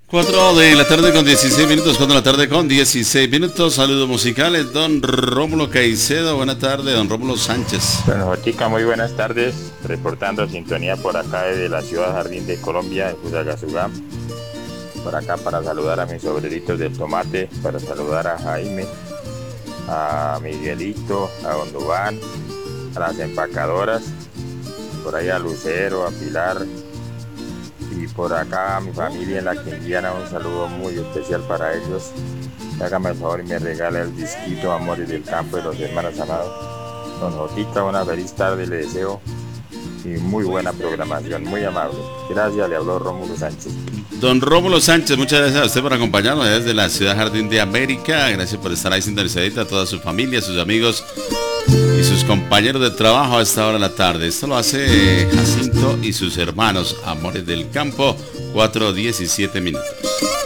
4 de la tarde con 16 minutos, 4 de la tarde con 16 minutos. Saludos musicales, don Rómulo Caicedo. Buenas tardes, don Rómulo Sánchez. Bueno, Jotica, muy buenas tardes. Reportando sintonía por acá desde la ciudad Jardín de Colombia, en Fusagasugá. Por acá para saludar a mis obreritos del tomate, para saludar a Jaime, a Miguelito, a Don Dubán, a las empacadoras, por ahí a Lucero, a Pilar. Y por acá a mi familia en la Quindiana, un saludo muy especial para ellos. Hágame el favor y me regala el disquito Amores del Campo de los Hermanos Amados. Don Jotica, una feliz tarde le deseo y muy buena programación, muy amable. Gracias, le habló Rómulo Sánchez. Don Rómulo Sánchez, muchas gracias a usted por acompañarnos desde la ciudad Jardín de América. Gracias por estar ahí sintonizadita, a toda su familia, sus amigos y sus compañeros de trabajo a esta hora de la tarde. Esto lo hace Jacinto y sus hermanos, Amores del Campo, 4:17 minutos.